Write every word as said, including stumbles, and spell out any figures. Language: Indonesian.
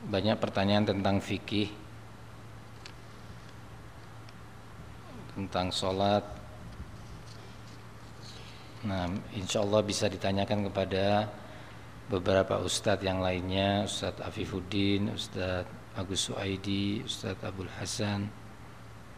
banyak pertanyaan tentang fikih, tentang sholat. Nah, insya Allah bisa ditanyakan kepada beberapa ustadz yang lainnya, Ustadz Afifuddin, Ustadz Agus Suaidi, Ustadz Abdul Hasan.